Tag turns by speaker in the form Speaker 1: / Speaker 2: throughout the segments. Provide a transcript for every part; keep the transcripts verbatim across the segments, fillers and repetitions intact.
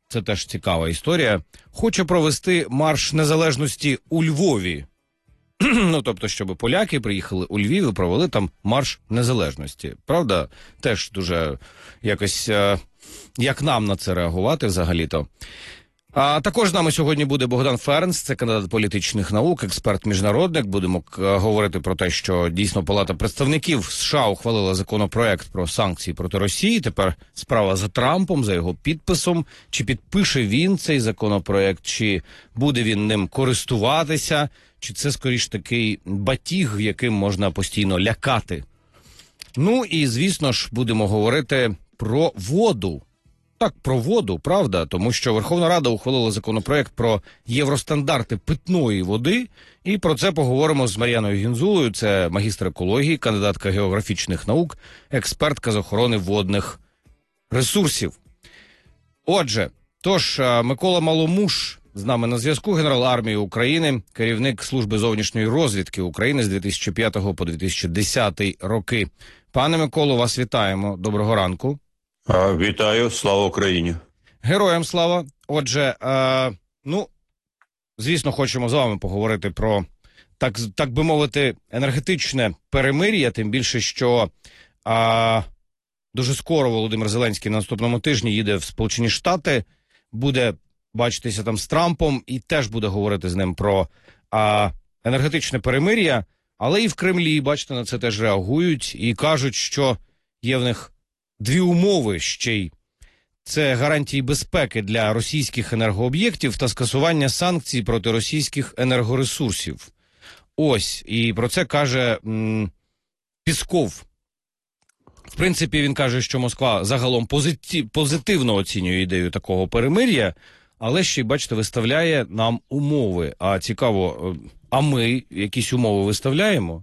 Speaker 1: це теж цікава історія, хоче провести марш незалежності у Львові. Ну, тобто, щоб поляки приїхали у Львів і провели там марш незалежності. Правда? Теж дуже якось, е, як нам на це реагувати взагалі-то. А також з нами сьогодні буде Богдан Фернс, це кандидат політичних наук, експерт-міжнародник. Будемо говорити про те, що дійсно Палата представників США ухвалила законопроект про санкції проти Росії. Тепер справа за Трампом, за його підписом. Чи підпише він цей законопроект, чи буде він ним користуватися, чи це, скоріш, такий батіг, яким можна постійно лякати. Ну і, звісно ж, будемо говорити про воду. Так, про воду, правда, тому що Верховна Рада ухвалила законопроект про євростандарти питної води, і про це поговоримо з Мар'яною Гінзулою, це магістр екології, кандидатка географічних наук, експертка з охорони водних ресурсів. Отже, тож, Микола Маломуш з нами на зв'язку, генерал армії України, керівник служби зовнішньої розвідки України з дві тисячі п'ятого по дві тисячі десятий роки. Пане Миколо, вас вітаємо. Доброго ранку.
Speaker 2: Вітаю, слава Україні.
Speaker 1: Героям слава. Отже, е, ну, звісно, хочемо з вами поговорити про, так, так би мовити, енергетичне перемир'я, тим більше, що е, дуже скоро Володимир Зеленський на наступному тижні їде в Сполучені Штати, буде бачитися там з Трампом і теж буде говорити з ним про е, енергетичне перемир'я, але і в Кремлі, бачите, на це теж реагують і кажуть, що є в них дві умови ще й. Це гарантії безпеки для російських енергооб'єктів та скасування санкцій проти російських енергоресурсів. Ось, і про це каже м, Пісков. В принципі, він каже, що Москва загалом позитив, позитивно оцінює ідею такого перемир'я, але ще й, бачите, виставляє нам умови. А цікаво, а ми якісь умови виставляємо?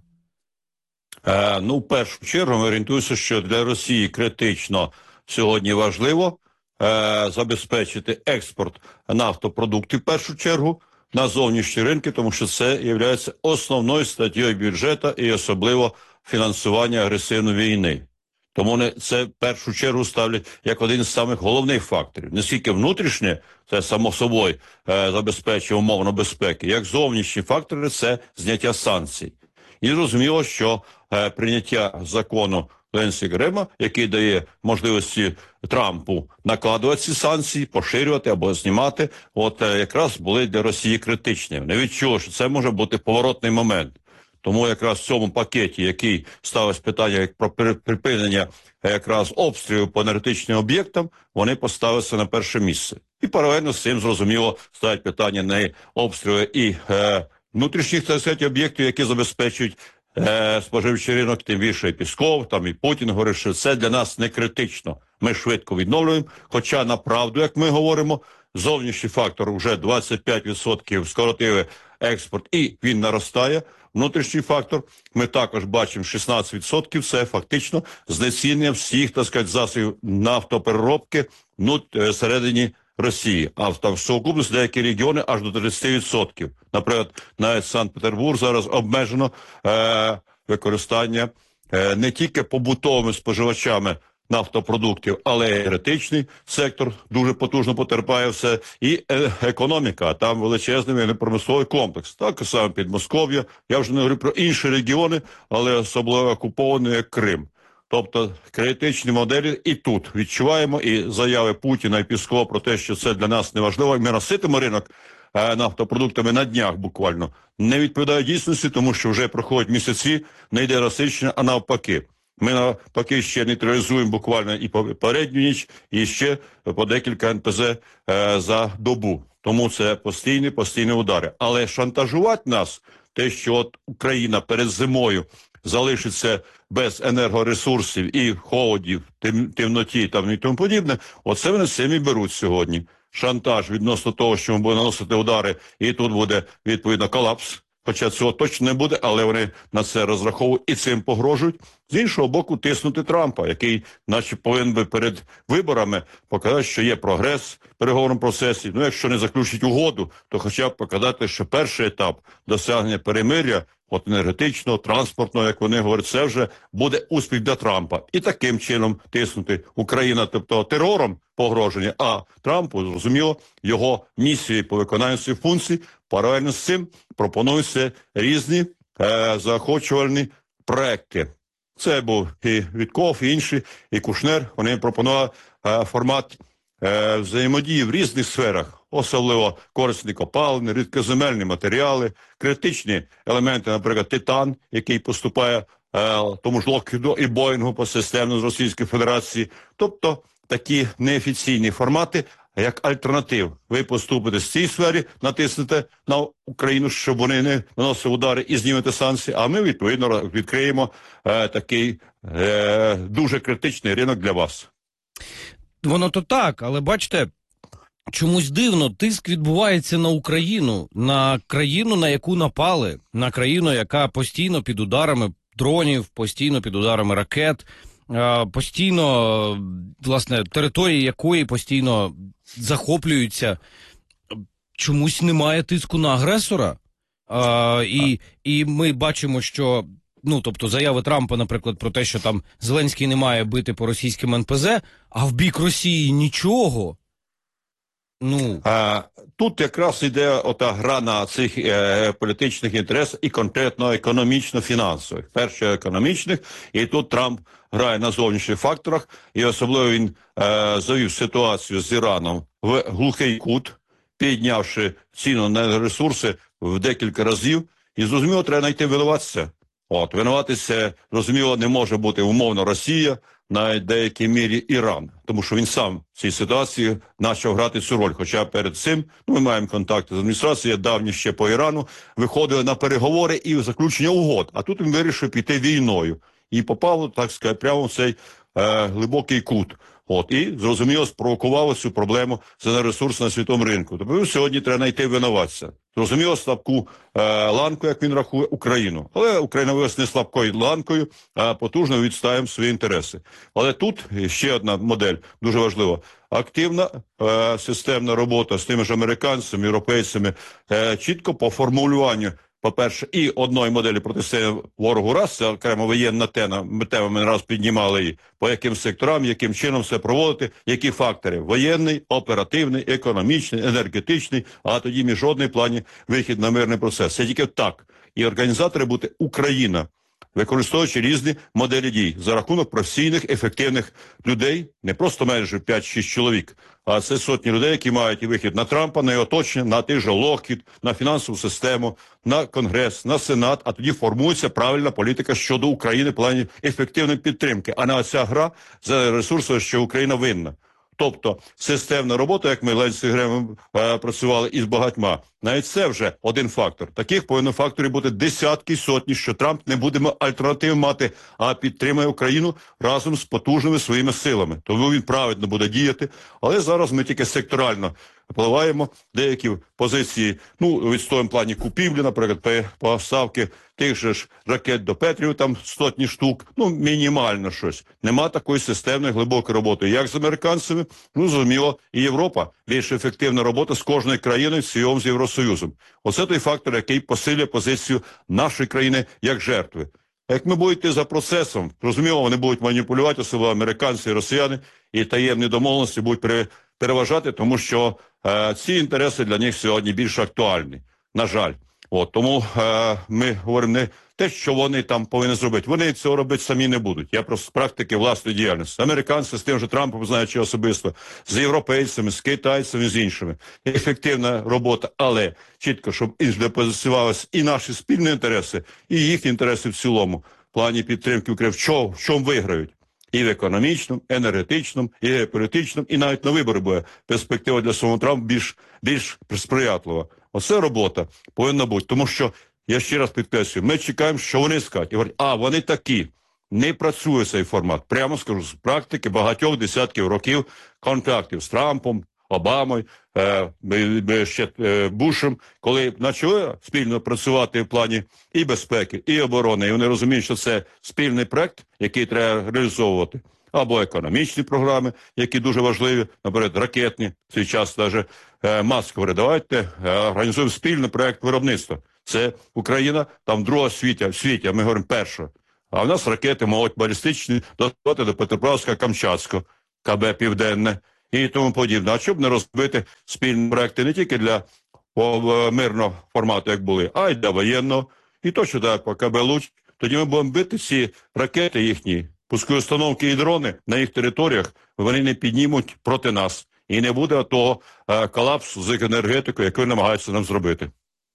Speaker 2: Е, ну, в першу чергу, ми орієнтуємося, що для Росії критично сьогодні важливо е, забезпечити експорт нафтопродуктів, в першу чергу, на зовнішні ринки, тому що це є основною статтею бюджету і особливо фінансування агресивної війни. Тому вони це в першу чергу ставлять як один з самих головних факторів. Не стільки внутрішнє, це само собою е, забезпечує умовно безпеки, як зовнішні фактори – це зняття санкцій. І зрозуміло, що е, прийняття закону Ленсі Грема, який дає можливості Трампу накладувати ці санкції, поширювати або знімати, от е, якраз були для Росії критичні. Вони відчули, що це може бути поворотний момент. Тому якраз в цьому пакеті, який ставить питання як про припинення якраз обстрілів по енергетичним об'єктам, вони поставилися на перше місце. І паралельно з цим, зрозуміло, ставить питання не обстріли і е, внутрішніх, так сказати, об'єктів, які забезпечують е, споживчий ринок, тим більше і Пісков, там і Путін говорить, що це для нас не критично. Ми швидко відновлюємо, хоча направду, як ми говоримо, зовнішній фактор вже двадцять п'ять відсотків скоротили експорт і він наростає. Внутрішній фактор, ми також бачимо шістнадцять відсотків, це фактично знецінення всіх, так сказати, засобів нафтопереробки ну, всередині Росії. А в, в совокупності деякі регіони аж до тридцять відсотків. Наприклад, навіть Санкт-Петербург зараз обмежено е, використання е, не тільки побутовими споживачами нафтопродуктів, але й енергетичний сектор дуже потужно потерпає все, і е економіка, там величезний промисловий комплекс. Так само Підмосков'я, я вже не говорю про інші регіони, але особливо окуповані, як Крим. Тобто критичні моделі і тут відчуваємо, і заяви Путіна і Піскова про те, що це для нас не важливо, ми наситимо ринок е нафтопродуктами на днях буквально, не відповідає дійсності, тому що вже проходять місяці, не йде насичення, а навпаки. Ми навпаки ще нейтралізуємо буквально і попередню ніч, і ще по декілька ен пе зет е, за добу. Тому це постійні, постійні удари. Але шантажувати нас, те, що от Україна перед зимою залишиться без енергоресурсів і холодів, тем, темноті там, і тому подібне, оце вони самі беруть сьогодні. Шантаж відносно того, що ми будемо наносити удари, і тут буде, відповідно, колапс. Хоча цього точно не буде, але вони на це розраховують і цим погрожують. З іншого боку, тиснути Трампа, який наче повинен би перед виборами показати, що є прогрес в переговорному процесі. Ну, якщо не заключить угоду, то хоча б показати, що перший етап досягнення перемир'я от енергетичного, транспортного, як вони говорять, це вже буде успіх для Трампа. І таким чином тиснути Україна, тобто терором погроження, а Трампу, зрозуміло, його місії по виконанню цих функцій, паралельно з цим пропонуються різні е, заохочувальні проекти. Це був і Вітков, і інші, і Кушнер. Вони пропонували е, формат е, взаємодії в різних сферах, особливо корисні копалини, рідкоземельні матеріали, критичні елементи, наприклад, титан, який поступає е, тому ж Локхіду і Боїнгу по системно з Російської Федерації. Тобто такі неофіційні формати, як альтернатив. Ви поступите з цій сфері, натиснете на Україну, щоб вони не наносили удари і знімете санкції, а ми, відповідно, відкриємо е, такий е, дуже критичний ринок для вас.
Speaker 1: Воно то так, але бачите, чомусь дивно, тиск відбувається на Україну, на країну, на яку напали, на країну, яка постійно під ударами дронів, постійно під ударами ракет, постійно, власне, території якої постійно захоплюються. Чомусь немає тиску на агресора. А, і, і ми бачимо, що, ну, тобто, заяви Трампа, наприклад, про те, що там Зеленський не має бити по російським ен пе зет, а в бік Росії нічого. Ну.
Speaker 2: А, тут якраз йде ота гра на цих е, політичних інтересах і конкретно економічно-фінансових. Перше економічних, і тут Трамп грає на зовнішніх факторах, і особливо він е, завів ситуацію з Іраном в глухий кут, піднявши ціну на ресурси в декілька разів, і, зрозуміло, треба знайти винуватця. От, винуватися, зрозуміло, не може бути умовно Росія, на деякій мірі Іран, тому що він сам в цій ситуації почав грати цю роль. Хоча перед цим, ну, ми маємо контакти з адміністрацією, давні ще по Ірану, виходили на переговори і заключення угод. А тут він вирішив піти війною. І попав, так сказати, прямо в цей е, глибокий кут. От, і, зрозуміло, спровокувало цю проблему з ресурсу на світовому ринку. Тобто сьогодні треба знайти винуватця. Зрозуміло, слабку е, ланку, як він рахує, Україну. Але Україна виявилася не слабкою ланкою, а потужно відстоює свої інтереси. Але тут ще одна модель, дуже важлива. Активна е, системна робота з тими ж американцями, європейцями, е, чітко по формулюванню, по-перше, і одної моделі протистояння ворогу раз, це окремо воєнна тема, тема ми не раз піднімали її, по яким секторам, яким чином все проводити, які фактори: воєнний, оперативний, економічний, енергетичний, а тоді міжнародний плані вихід на мирний процес. Це тільки так. І організатори бути Україна, використовуючи різні моделі дій за рахунок професійних, ефективних людей, не просто менеджерів п'ять-шість чоловік, а це сотні людей, які мають і вихід на Трампа, на його оточення, на той же Локхід, на фінансову систему, на Конгрес, на Сенат, а тоді формується правильна політика щодо України в плані ефективної підтримки, а не оця гра за ресурси, що Україна винна. Тобто системна робота, як ми Ленсі Гремом е, працювали із багатьма, навіть це вже один фактор. Таких повинно факторів бути десятки, сотні, що Трамп не буде альтернатив мати, а підтримує Україну разом з потужними своїми силами. Тому він правильно буде діяти. Але зараз ми тільки секторально впливаємо деякі позиції, ну, в відстоєм плані купівлі, наприклад, поставки тих же ж ракет до Петрів, там сотні штук, ну, мінімально щось. Нема такої системної глибокої роботи. Як з американцями, ну, зрозуміло, і Європа. Більш ефективна робота з кожною країною, в цілому з Євросоюзом. Оце той фактор, який посилює позицію нашої країни як жертви. А як ми будемо йти за процесом, розуміло, вони будуть маніпулювати, особливо американці і росіяни, і таємні домовленості будуть переважати, тому що е, ці інтереси для них сьогодні більш актуальні, на жаль. От, тому е, ми говоримо не те, що вони там повинні зробити. Вони цього робити самі не будуть. Я просто з практики власної діяльності. Американці з тим же Трампом, знаючи особисто, з європейцями, з китайцями, з іншими. Ефективна робота, але чітко, щоб позиціювалися і наші спільні інтереси, і їхні інтереси в цілому, в плані підтримки України, в чому, в чому виграють. І в економічному, енергетичному, і геополітичному, і навіть на вибори буде перспектива для самого Трампа більш, більш сприятлива. Оце робота повинна бути. Тому що, я ще раз підкреслюю, ми чекаємо, що вони скажуть. І говорять, а, вони такі. Не працює цей формат. Прямо скажу, з практики багатьох десятків років контактів з Трампом, Обамою, е, ще е, Бушем, коли почали спільно працювати в плані і безпеки, і оборони, і вони розуміють, що це спільний проект, який треба реалізовувати. Або економічні програми, які дуже важливі, наприклад, ракетні. В цей час навіть е, Маск говорить, давайте е, організуємо спільний проект виробництва. Це Україна, там друга світі, в світі, а ми говоримо перша. А в нас ракети можуть балістичні доставати до Петропавловська, Камчатського, КБ Південне і тому подібне. А щоб не розбити спільні проекти не тільки для о, мирного формату, як були, а й для воєнного. І точно так, по КБ Луч, тоді ми будемо бити ці ракети їхні, пускові установки і дрони на їх територіях, вони не піднімуть проти нас. І не буде того е, колапсу з енергетикою, який намагаються нам зробити.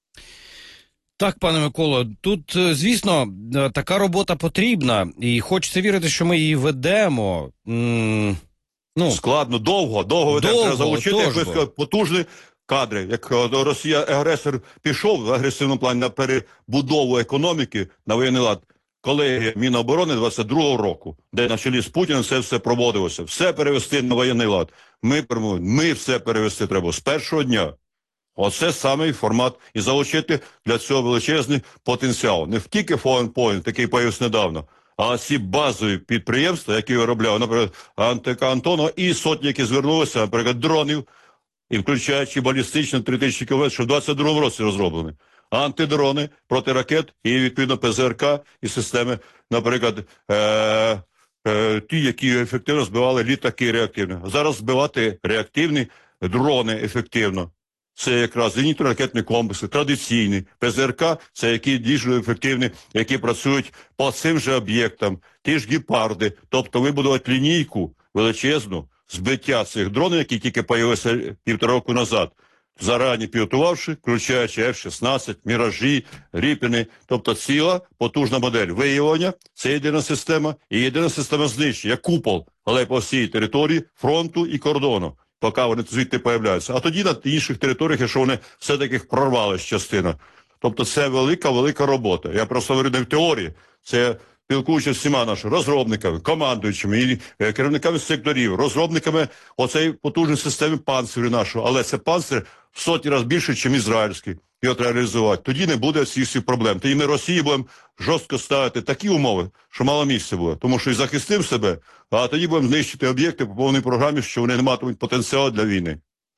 Speaker 1: Так, пане Миколо, тут, звісно, така робота потрібна, і хочеться вірити, що ми її ведемо. М- ну,
Speaker 2: Складно, довго, довго ведемо. Треба залучити якось потужні кадри. Як Росія, агресор, пішов в агресивному плані на перебудову економіки, на воєнний лад, колеги Міноборони двадцять другого року, де на чолі з Путіним це все проводилося. Все перевести на воєнний лад. Ми, ми все перевести треба з першого дня. Оце самий формат. І залучити для цього величезний потенціал. Не тільки Foreign Point, який появився недавно, а ці базові підприємства, які виробляли, наприклад, Антика Антонова і сотні, які звернулися, наприклад, дронів, і включаючи балістичні три тисячі кілометрів, що в двадцять другому році розроблені. Антидрони проти ракет і, відповідно, ПЗРК і системи, наприклад, е- е- ті, які ефективно збивали літаки реактивно. Зараз збивати реактивні дрони ефективно. Це якраз зенітно-ракетні комплекси, традиційні. ПЗРК – це які дійсно ефективні, які працюють по цим же об'єктам. Ті ж гепарди. Тобто вибудувати лінійку величезну збиття цих дронів, які тільки появилися півтора року назад, зарані підготувавши, включаючи еф шістнадцять, Міражі, Ріпіни. Тобто ціла потужна модель виявлення, це єдина система, і єдина система знищення, як купол, але по всій території фронту і кордону, поки вони звідти появляються. А тоді на інших територіях, якщо вони все-таки прорвались частина. Тобто це велика-велика робота. Я просто говорю не в теорії, це спілкуючись з всіма нашими розробниками, командуючими, і керівниками секторів, розробниками оцеї потужної системи панцирю нашого. Але це панцир в сотні разів більше, ніж ізраїльський. Його треба реалізувати. Тоді не буде всіх всіх проблем. Тоді ми Росії будемо жорстко ставити такі умови, що мало місця буде. Тому що і захистимо себе, а тоді будемо знищити об'єкти по повній програмі, що вони не матимуть потенціалу для війни.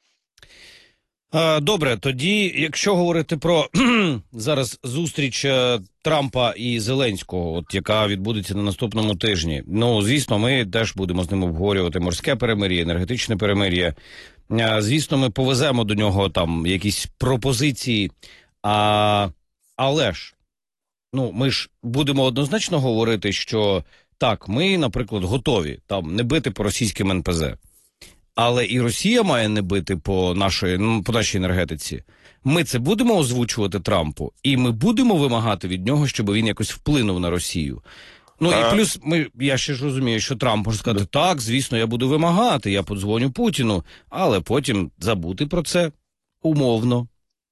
Speaker 1: Добре, тоді, якщо говорити про зараз зустріч Трампа і Зеленського, от яка відбудеться на наступному тижні, ну, звісно, ми теж будемо з ним обговорювати морське перемир'я, енергетичне перемир'я. Звісно, ми повеземо до нього там якісь пропозиції, а, але ж, ну, ми ж будемо однозначно говорити, що так, ми, наприклад, готові там не бити по російським ен пе зе. Але і Росія має не бити по нашій, ну, по нашій енергетиці. Ми це будемо озвучувати Трампу, і ми будемо вимагати від нього, щоб він якось вплинув на Росію. Ну а... і плюс, ми, я ще ж розумію, що Трамп може сказати, так, звісно, я буду вимагати, я подзвоню Путіну, але потім забути про це умовно.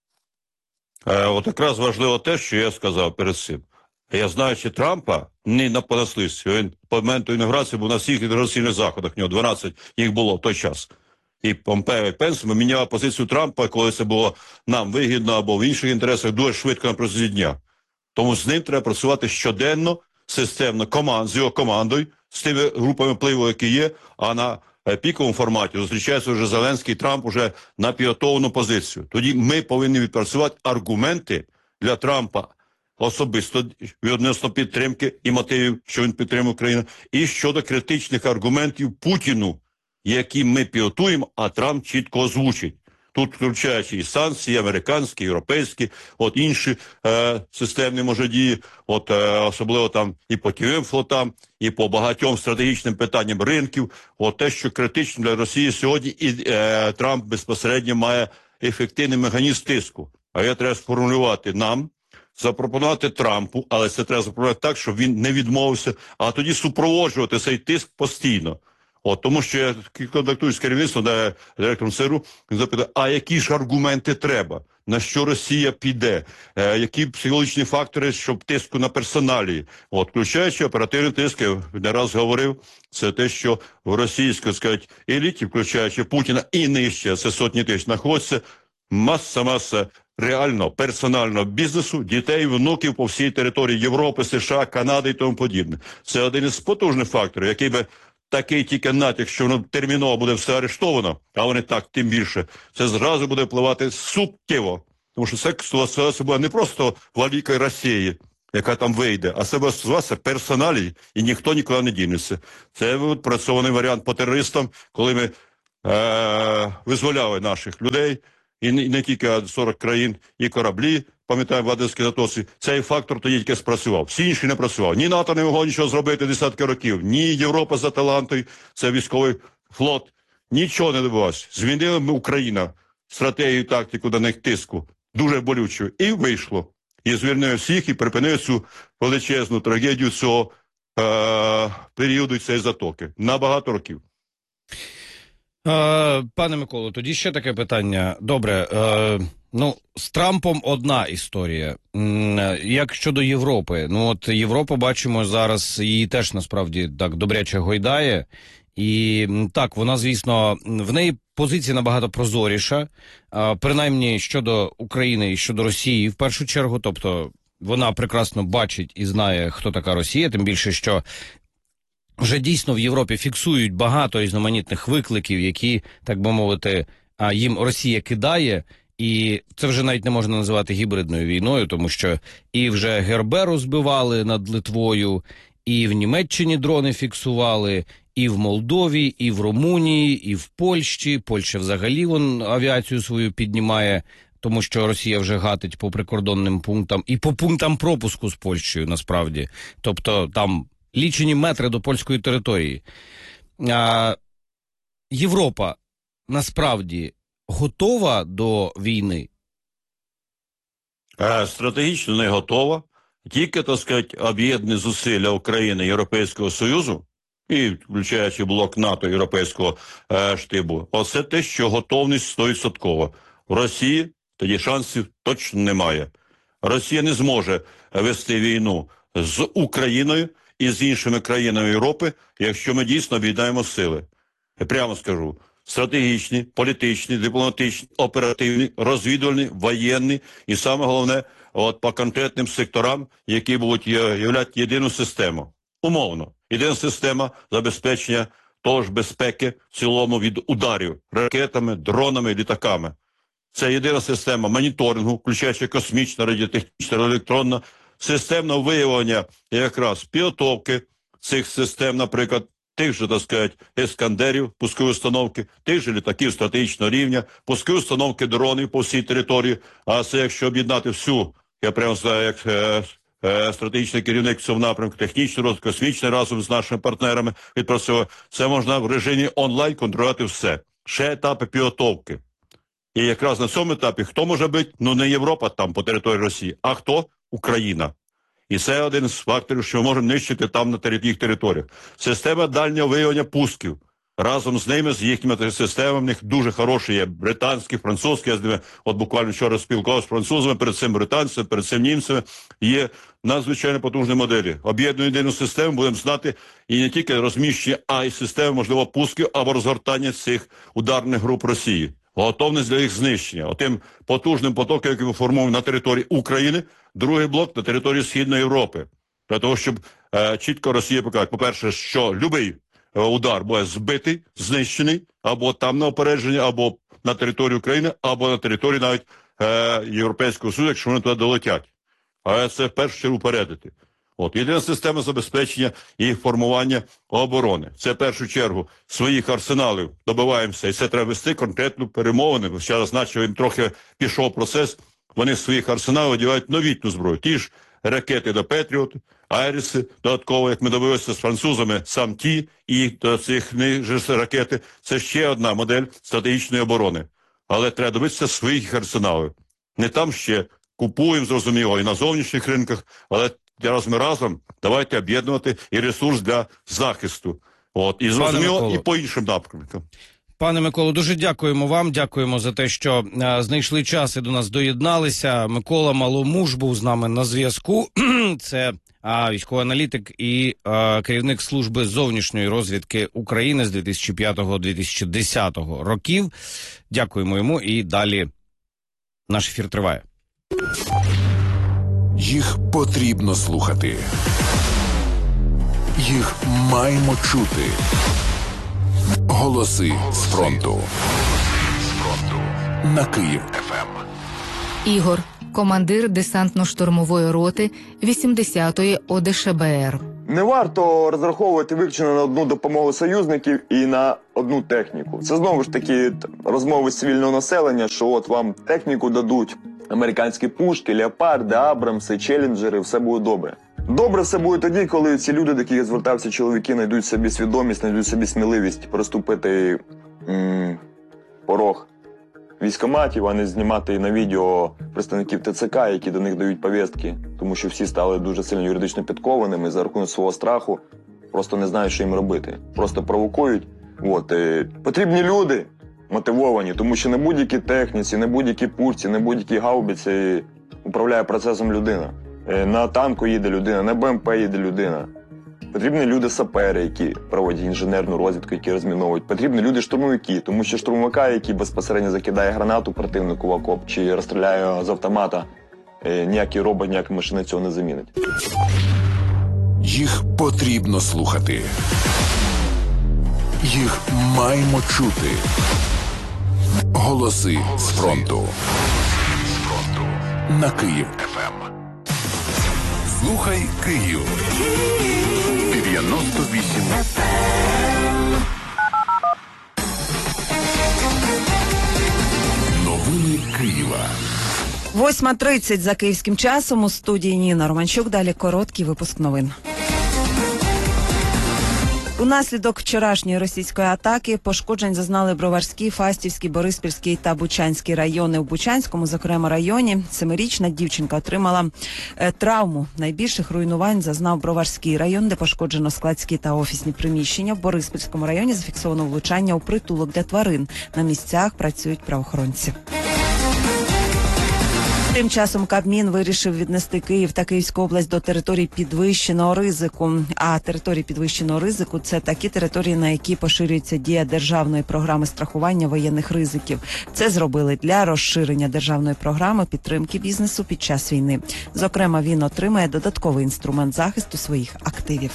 Speaker 2: Е, от якраз важливо те, що я сказав перед цим. Я знаю, що Трампа не на понаслідстві. Він по моменту інаугурації був на всіх інаугураційних заходах. У нього дванадцять їх було в той час. І Помпео, і Пенс міняли позицію Трампа, коли це було нам вигідно або в інших інтересах, дуже швидко на протязі дня. Тому з ним треба працювати щоденно, системно, команд, з його командою, з тими групами впливу, які є, а на піковому форматі зустрічається вже Зеленський і Трамп уже на підготовлену позицію. Тоді ми повинні відпрацювати аргументи для Трампа, особисто відносно підтримки і мотивів, що він підтримує Україну, і щодо критичних аргументів Путіну, які ми підготуємо, а Трамп чітко озвучить. Тут включаючи і санкції, американські, європейські, от інші е, системні, може, дії, от е, особливо там і по тіньовим флотам, і по багатьом стратегічним питанням ринків, от те, що критично для Росії сьогодні, і е, Трамп безпосередньо має ефективний механізм тиску. А я треба сформулювати нам, запропонувати Трампу, але це треба запропонувати так, щоб він не відмовився, а тоді супроводжувати цей тиск постійно. От, тому що я контактую з керівництвом, де директором ЦРУ, він запитає, а які ж аргументи треба? На що Росія піде? Е, які психологічні фактори, щоб тиску на персоналії? От, включаючи оперативний тиск, я не раз говорив, це те, що в російській, сказать, еліті, включаючи Путіна і нижче, це сотні тисяч, знаходиться маса-маса реально персонального бізнесу, дітей, внуків по всій території Європи, США, Канади і тому подібне. Це один із потужних факторів, який би такий тільки натяк, що воно терміново буде все арештовано, а вони так, тим більше, це зразу буде впливати суттєво Тому що це стосувалося була не просто великої Росії, яка там вийде, а це буде стосуватися персоналій, і ніхто нікуди не дінеться. Це відпрацьований варіант по терористам, коли ми е- визволяли наших людей, і не, і не тільки сорок країн, і кораблі, пам'ятаємо, в Одеській затоці, цей фактор тоді тільки спрацював. Всі інші не працював. Ні НАТО не могло нічого зробити десятки років, ні Європа з Аталантою, це військовий флот, нічого не добивався. Змінили ми Україна стратегію, тактику до них тиску, дуже болючу, і вийшло. І звільнили всіх, і припинив цю величезну трагедію цього е- періоду цієї затоки. На багато років.
Speaker 1: Е, пане Миколо, тоді ще таке питання. Добре, е, ну, з Трампом одна історія. М, Як щодо Європи? Ну, от Європа, бачимо, зараз її теж насправді так добряче гойдає. І м, так, вона, звісно, в неї позиція набагато прозоріша, е, принаймні щодо України і щодо Росії в першу чергу. Тобто вона прекрасно бачить і знає, хто така Росія, тим більше, що вже дійсно в Європі фіксують багато різноманітних викликів, які, так би мовити, їм Росія кидає, і це вже навіть не можна називати гібридною війною, тому що і вже Герберу збивали над Литвою, і в Німеччині дрони фіксували, і в Молдові, і в Румунії, і в Польщі. Польща взагалі вон авіацію свою піднімає, тому що Росія вже гатить по прикордонним пунктам і по пунктам пропуску з Польщею, насправді. Тобто там лічені метри до польської території. А, Європа насправді готова до війни?
Speaker 2: Стратегічно не готова. Тільки, так сказати, об'єднані зусилля України і Європейського Союзу, і включаючи блок НАТО Європейського е, штибу, оце те, що готовність сто відсотків. В Росії тоді шансів точно немає. Росія не зможе вести війну з Україною і з іншими країнами Європи, якщо ми дійсно об'єднаємо сили. Я прямо скажу, стратегічні, політичні, дипломатичні, оперативні, розвідувальні, воєнні і саме головне, от по конкретним секторам, які будуть являти єдину систему. Умовно, єдина система забезпечення того ж безпеки в цілому від ударів ракетами, дронами, літаками. Це єдина система моніторингу, включаючи космічна, радіотехнічна, електронна, системного виявлення якраз підготовки цих систем, наприклад, тих же, так сказати, ескандерів, пускові установки, тих же літаків стратегічного рівня, пускові установки дронів по всій території. А це якщо об'єднати всю, я прямо знаю, як е, е, стратегічний керівник в цьому напрямку, технічний розвиток, космічний разом з нашими партнерами відпрацьовує, це можна в режимі онлайн контролювати все. Ще етапи підготовки. І якраз на цьому етапі хто може бути? Ну не Європа там по території Росії, а хто? Україна. І це один з факторів, що ми можемо нищити там на їх територіях. Система дальнього виявлення пусків. Разом з ними, з їхніми системами, в них дуже хороші є британські, французькі. Я з ними от буквально вчора спілкувався з французами, перед цим британцями, перед цим німцями. Є надзвичайно потужні моделі. Об'єднану єдину систему будемо знати і не тільки розміщення, а й системи, можливо, пусків або розгортання цих ударних груп Росії. Готовність для їх знищення. Отим потужним потоком, який ми формуємо на території України, другий блок на території Східної Європи. Для того, щоб е, чітко Росія показала, по-перше, що будь-який е, удар буде збитий, знищений, або там на опередження, або на території України, або на території навіть е, Європейського Союзу, якщо вони туди долетять. Але це в першу чергу попередити. От, єдина система забезпечення і формування оборони. Це в першу чергу своїх арсеналів добиваємося, і це треба вести конкретну перемовини. Зараз, наче їм трохи пішов процес, вони з своїх арсеналів одягають новітню зброю. Ті ж ракети до Петріот, Айріси, додатково, як ми добилися з французами, сам ті і до цих ж ракети. Це ще одна модель стратегічної оборони. Але треба добитися своїх арсеналів. Не там ще купуємо, зрозуміло, і на зовнішніх ринках, але зараз ми разом давайте об'єднувати і ресурс для захисту. От, і зрозуміло, і по іншим напрямкам.
Speaker 1: Пане Миколо, дуже дякуємо вам, дякуємо за те, що а, знайшли час і до нас доєдналися. Микола Маломуж був з нами на зв'язку. Це а, військовий аналітик і а, керівник служби зовнішньої розвідки України з дві тисячі п'ятого - дві тисячі десятого років. Дякуємо йому і далі наш ефір триває.
Speaker 3: Їх потрібно слухати. Їх маємо чути. Голоси з фронту. На Київ еф ем.
Speaker 4: Ігор, командир десантно-штурмової роти вісімдесятої О Де Ше Бе Ер.
Speaker 5: Не варто розраховувати виключно на одну допомогу союзників і на одну техніку. Це знову ж таки розмови з цивільного населення, що от вам техніку дадуть, американські пушки, леопарди, абрамси, челенджери, все буде добре. Добре все буде тоді, коли ці люди, до яких звертався чоловіки, знайдуть собі свідомість, знайдуть собі сміливість переступити м- порог військкоматів, а не знімати на відео представників Те Це Ка, які до них дають повістки, тому що всі стали дуже сильно юридично підкованими за рахунок свого страху, просто не знають, що їм робити. Просто провокують. От. І потрібні люди мотивовані, тому що не будь-які техніці, не будь-які пушці, не будь-які гаубиці управляє процесом людина. На танку їде людина, на Бе Ем Пе їде людина. Потрібні люди-сапери, які проводять інженерну розвідку, які розміновують. Потрібні люди-штурмовики, тому що штурмовика, який безпосередньо закидає гранату противнику в окоп чи розстріляє його з автомата, ніякий робот, ніяка машина цього не замінить.
Speaker 3: Їх потрібно слухати. Їх маємо чути. Голоси з фронту. На Київ Еф Ем. Слухай Київ. дев'яносто вісім Еф Ем. Новини Києва.
Speaker 6: восьма тридцять за київським часом. У студії Ніна Романчук. Далі короткий випуск новин. Унаслідок вчорашньої російської атаки пошкоджень зазнали Броварський, Фастівський, Бориспільський та Бучанський райони. У Бучанському, зокрема, районі семирічна дівчинка отримала е, травму. Найбільших руйнувань зазнав Броварський район, де пошкоджено складські та офісні приміщення. В Бориспільському районі зафіксовано влучання у притулок для тварин. На місцях працюють правоохоронці. Тим часом Кабмін вирішив віднести Київ та Київську область до територій підвищеного ризику. А території підвищеного ризику – це такі території, на які поширюється дія державної програми страхування воєнних ризиків. Це зробили для розширення державної програми підтримки бізнесу під час війни. Зокрема, він отримає додатковий інструмент захисту своїх активів.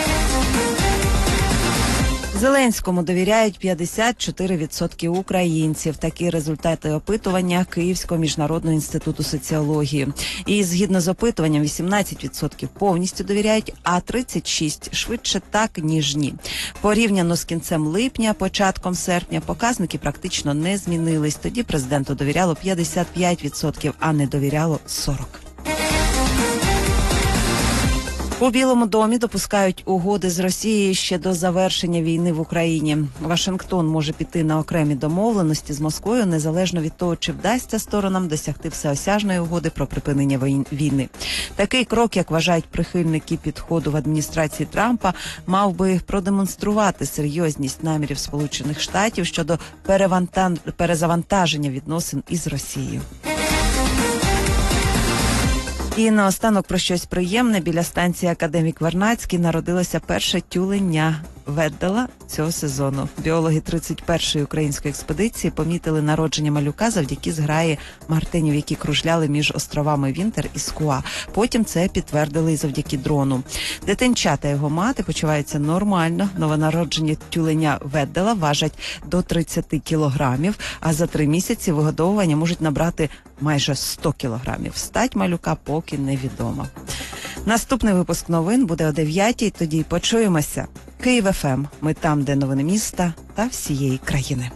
Speaker 6: Зеленському довіряють п'ятдесят чотири відсотки українців. Такі результати опитування Київського міжнародного інституту соціології. І згідно з опитуванням, вісімнадцять відсотків повністю довіряють, а тридцять шість відсотків швидше так, ніж ні. Порівняно з кінцем липня, початком серпня, показники практично не змінились. Тоді президенту довіряло п'ятдесят п'ять відсотків, а не довіряло сорок відсотків. У Білому домі допускають угоди з Росією ще до завершення війни в Україні. Вашингтон може піти на окремі домовленості з Москвою, незалежно від того, чи вдасться сторонам досягти всеосяжної угоди про припинення війни. Такий крок, як вважають прихильники підходу в адміністрації Трампа, мав би продемонструвати серйозність намірів Сполучених Штатів щодо перезавантаження відносин із Росією. І наостанок про щось приємне. Біля станції Академік Вернадський народилося перше тюленя веддала цього сезону. Біологи тридцять першої української експедиції помітили народження малюка завдяки зграї мартинів, які кружляли між островами Вінтер і Скуа. Потім це підтвердили і завдяки дрону. Дитинча та його мати почуваються нормально. Новонароджені тюленя веддала важать до тридцять кілограмів, а за три місяці вигодовування можуть набрати майже сто кілограмів. Стать малюка поки невідома. Наступний випуск новин буде о дев'ятій, тоді почуємося. Київ Еф Ем. Ми там, де новини міста та всієї країни.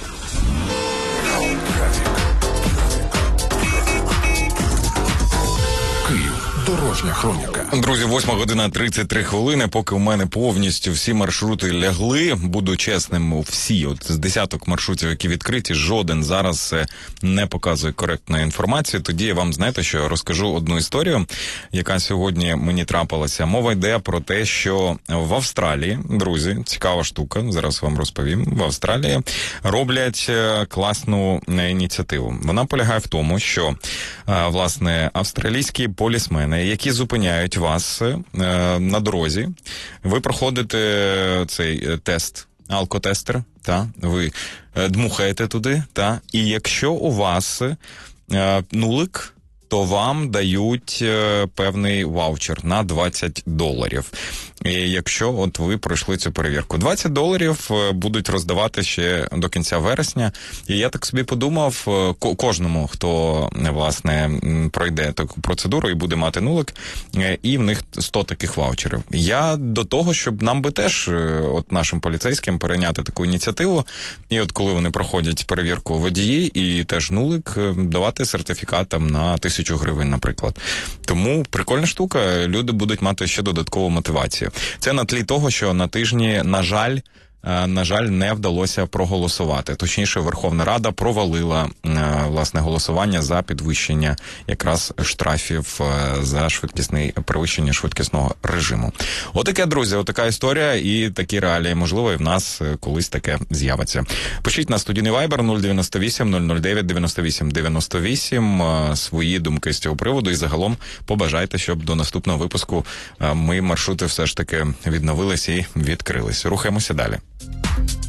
Speaker 3: Київ. Дорожня хроніка.
Speaker 7: Друзі, восьма година тридцять три хвилини, поки у мене повністю всі маршрути лягли. Буду чесним, всі, от з десяток маршрутів, які відкриті, жоден зараз не показує коректної інформації. Тоді я вам, знаєте, що розкажу одну історію, яка сьогодні мені трапилася. Мова йде про те, що в Австралії, друзі, цікава штука, зараз вам розповім, в Австралії роблять класну ініціативу. Вона полягає в тому, що, власне, австралійські полісмени, які зупиняють вас е, на дорозі, ви проходите цей тест, алкотестер, та, ви е, дмухаєте туди, та, і якщо у вас е, нулик, то вам дають е, певний ваучер на двадцять доларів. І якщо от ви пройшли цю перевірку. двадцять доларів будуть роздавати ще до кінця вересня. І я так собі подумав, кожному, хто, власне, пройде таку процедуру і буде мати нулик, і в них сто таких ваучерів. Я до того, щоб нам би теж, от нашим поліцейським, перейняти таку ініціативу, і от коли вони проходять перевірку водії і теж нулик, давати сертифікат там на тисячу гривень, наприклад. Тому прикольна штука, люди будуть мати ще додаткову мотивацію. Це на тлі того, що на тижні, на жаль, на жаль, не вдалося проголосувати. Точніше, Верховна Рада провалила, власне, голосування за підвищення якраз штрафів за швидкісний перевищення швидкісного режиму. Отаке, друзі, отака історія і такі реалії. Можливо, і в нас колись таке з'явиться. Пишіть на студійний вайбер нуль дев'яносто вісім нуль нуль дев'ять дев'яносто вісім дев'яносто вісім свої думки з цього приводу і загалом побажайте, щоб до наступного випуску ми маршрути все ж таки відновились і відкрились. Рухаємося далі.